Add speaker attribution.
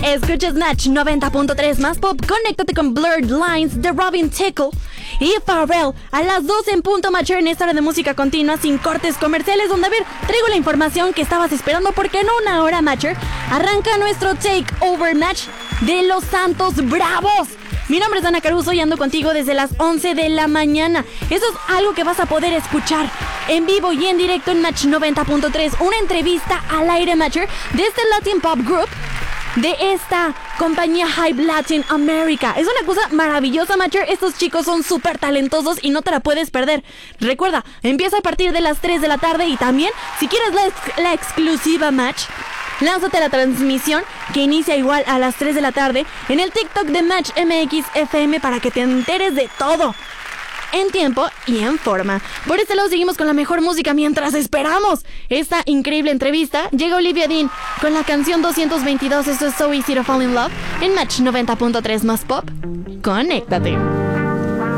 Speaker 1: Escuchas Match 90.3 más pop. Conéctate con Blurred Lines de Robin Tickle y Pharrell a las 12 en punto, Matcher, en esta hora de música continua sin cortes comerciales, donde, a ver, traigo la información que estabas esperando, porque en una hora, Matcher, arranca nuestro Takeover Match de los Santos Bravos. Mi nombre es Ana Caruso y ando contigo desde las 11 de la mañana. Eso es algo que vas a poder escuchar en vivo y en directo en Match 90.3. Una entrevista al aire, Matcher, de este Latin Pop Group, de esta compañía Hype Latin America. Es una cosa maravillosa, Matcher. Estos chicos son súper talentosos y no te la puedes perder. Recuerda, empieza a partir de las 3 de la tarde y también, si quieres la exclusiva, Match, lánzate la transmisión que inicia igual a las 3 de la tarde en el TikTok de Match MX FM para que te enteres de todo en tiempo y en forma. Por este lado seguimos con la mejor música mientras esperamos esta increíble entrevista. Llega Olivia Dean con la canción 222. Esto es So Easy to Fall in Love en Match 90.3 más pop. Conéctate.